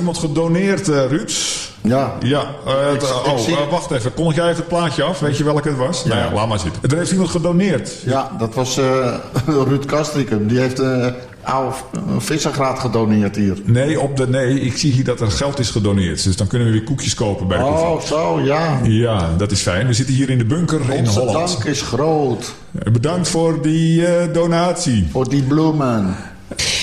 iemand gedoneerd, Ruud. Ja. Ja, wacht even. Kondig jij even het plaatje af? Weet je welke het was? Ja. Nou ja, laat maar zitten. Er heeft iemand gedoneerd. Ja, dat was Ruud Kastrikum. Die heeft oude vissergraat gedoneerd hier. Nee, ik zie hier dat er geld is gedoneerd. Dus dan kunnen we weer koekjes kopen bij de koevoet. Oh, zo, ja. Ja, dat is fijn. We zitten hier in de bunker in Onze Holland. dank is groot. Bedankt voor die donatie. Voor die bloemen.